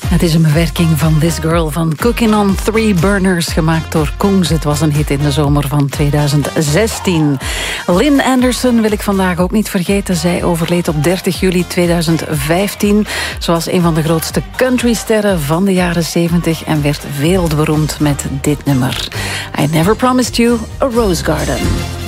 Het is een bewerking van This Girl van Cooking on Three Burners, gemaakt door Kongs. Het was een hit in de zomer van 2016. Lynn Anderson wil ik vandaag ook niet vergeten. Zij overleed op 30 juli 2015. Ze was een van de grootste countrysterren van de jaren 70 en werd wereldberoemd met dit nummer. I Never Promised You a Rose Garden.